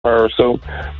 her. So,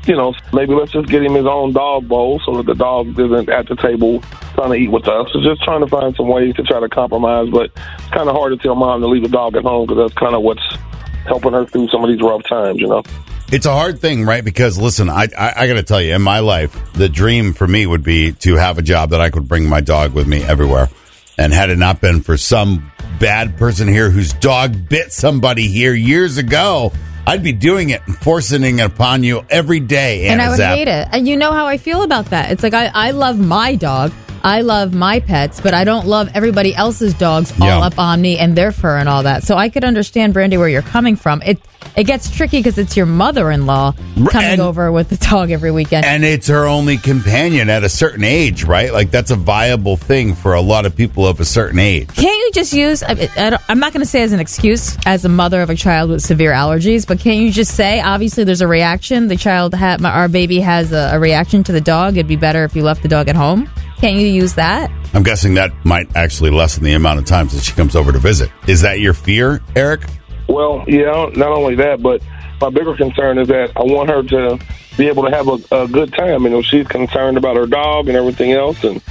maybe let's just get him his own dog bowl so that the dog isn't at the table trying to eat with us. So just trying to find some ways to try to compromise, but it's kind of hard to tell mom to leave the dog at home because that's kind of what's helping her through some of these rough times, It's a hard thing, right? Because, listen, I got to tell you, in my life, the dream for me would be to have a job that I could bring my dog with me everywhere. And had it not been for some bad person here whose dog bit somebody here years ago, I'd be doing it and forcing it upon you every day. And I would hate it. And you know how I feel about that. It's like I love my dog. I love my pets, but I don't love everybody else's dogs all up on me and their fur and all that. So I could understand, Brandy, where you're coming from. It gets tricky because it's your mother-in-law coming over with the dog every weekend. And it's her only companion at a certain age, right? Like, that's a viable thing for a lot of people of a certain age. Can't you just use, I'm not going to say as an excuse, as a mother of a child with severe allergies, but can't you just say, obviously there's a reaction. The child, our baby has a reaction to the dog. It'd be better if you left the dog at home. Can't you use that? I'm guessing that might actually lessen the amount of times that she comes over to visit. Is that your fear, Eric? Well, yeah, not only that, but my bigger concern is that I want her to be able to have a good time. She's concerned about her dog and everything else. And,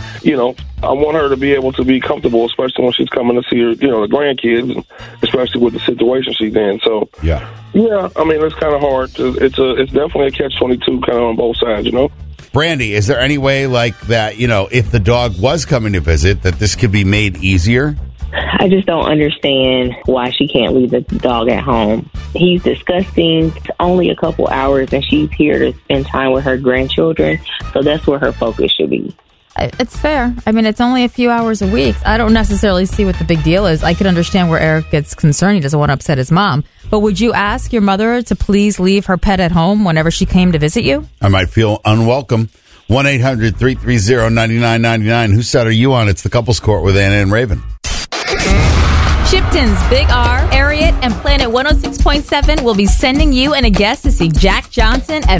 I want her to be able to be comfortable, especially when she's coming to see her, the grandkids, and especially with the situation she's in. So, yeah, it's kind of hard. It's definitely a catch-22 kind of on both sides, Brandy, is there any way like that, if the dog was coming to visit, that this could be made easier? I just don't understand why she can't leave the dog at home. He's disgusting. It's only a couple hours, and she's here to spend time with her grandchildren, so that's where her focus should be. It's fair. It's only a few hours a week. I don't necessarily see what the big deal is. I could understand where Eric gets concerned. He doesn't want to upset his mom. But would you ask your mother to please leave her pet at home whenever she came to visit you? I might feel unwelcome. 1-800-330-9999. Whose side are you on? It's the Couples Court with Anna and Raven. Shipton's Big R, Ariat, and Planet 106.7 will be sending you and a guest to see Jack Johnson at